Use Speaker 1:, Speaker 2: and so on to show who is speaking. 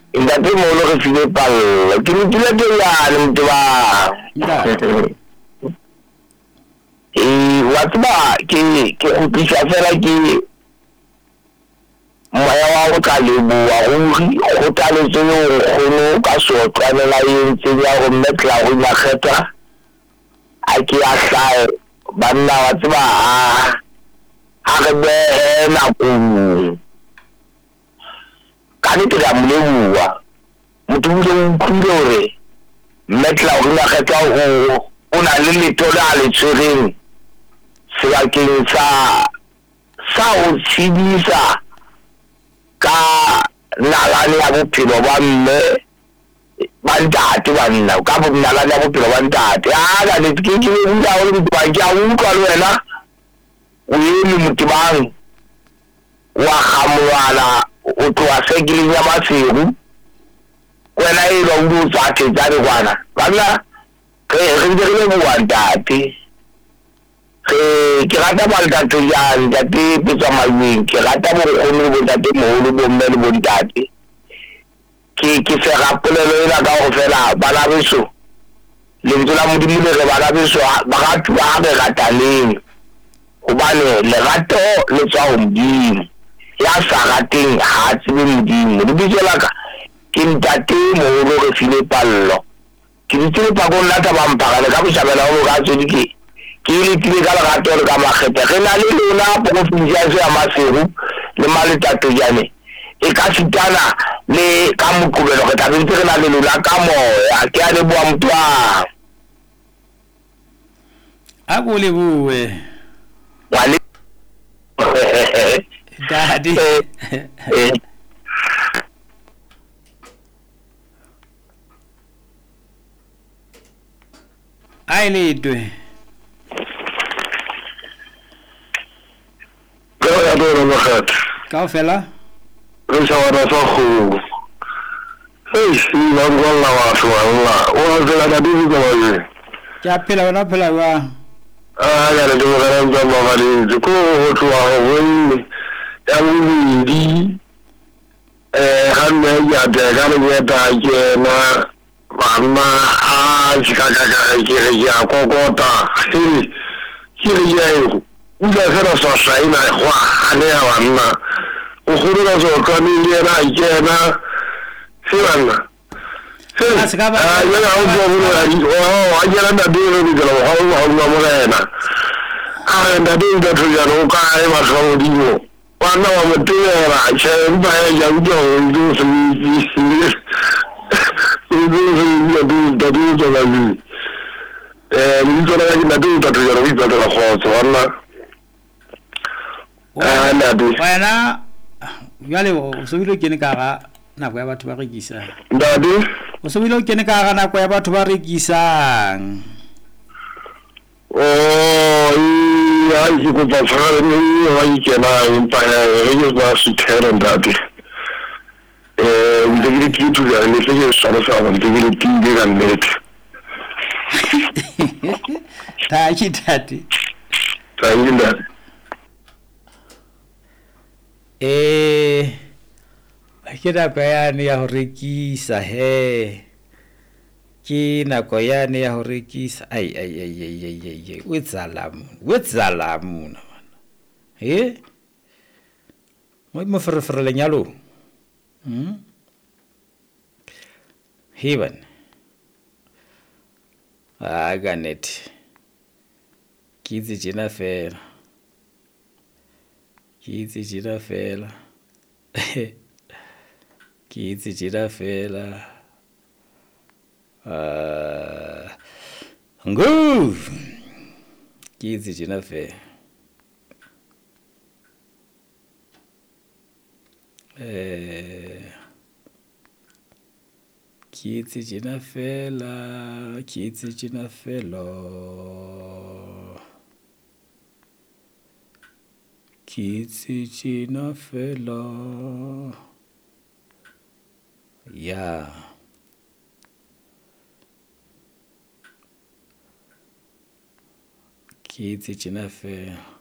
Speaker 1: Ntate Moholo re file pallo. Ke lokile ke yana motho ba.
Speaker 2: Ntate.
Speaker 1: Wa tseba ke utlwisisa fela ke moya wa go ka leboa ruri go taletse yo nkgono ka seotlwanela e ntseng ya go mmetla go makgetha a ke a hlae banna wa tseba a re behe nakong ka nnete ke a mo leboa motho o bile o utlwile hore mmetla go makgetha o na le letho le a le tshwereng sebakeng sa ho tshedisa ka nalane ya bophelo ba mme ba ntate banna ka nalane ya bophelo ba ntate ka ne ke bula hore ditaba ke a utlwa le wena o eme motebang wa kgamolwana o tloha sekileng ya maseru wena e ba o tsa tsetsa le kwana banna re dire bua ntate ke rata baltatojane ntate petswa maweng ke rata bokgoni le bontate moholo bomme le bontate ke se rapolelo ena ka go fela bana beso lentswe la modimo le re bana beso ba ratuwa ga re rataneng gobane lerato le tswa go modimo ya sa rateng ga a tsebe modimo lebitso la ka ke ntate moholo re file pallo ke ditse le pakong la tabampagane ka boshabela go ka tsedi ke letile ka lerato le ka makgethe re na le lona provinsiase ya maseru le maletatojane e ka sitana le ka moqobelo re tlabe ntse re na le lona ka moya ke a leboa motho
Speaker 2: a ko leboe
Speaker 1: ngwane
Speaker 2: Daddy. Ai letwe kaofela
Speaker 1: re sa wana sa kgogo ba ngwalla batho walla o tsela ka dintse ba
Speaker 2: ke a phela wena phela ba
Speaker 1: ka le go gara ntse ba ba le ko go tloa go bone ya bobedi ga nne ya te ka le beta kena banna a tshikakaka ke re ya kokota ke re ya ego ula fela sa saina go a ne ya banna o golo ka so ka ni le na kena se banna ya o go go ya o a jera na de re di lo ha mo lena a nda de da to ya no ka e ma so di yo wana wa motera che ba ya ujo ndu
Speaker 2: wena jale o sobile ke ne ka ga nako ya batho ba rekisa
Speaker 1: ndadi
Speaker 2: o sobile ke ne ka ga nako ya batho ba rekisang
Speaker 1: ya ke go ba fara ni wa ikena impa ya re ba se thera ndadi ndegile ke tu ya le se sa sa ba ndegile ke ndi ga net
Speaker 2: tati tati
Speaker 1: ndadi
Speaker 2: ke nako yane ya go rekisa he ke nako yane ya go rekisa ai wetsala mona mo ferefere lenyalo heaven ganet ke itse jena fela ke itse jena fela ngu ke itse jena fela ke itse jena fela ya ke itse jena fela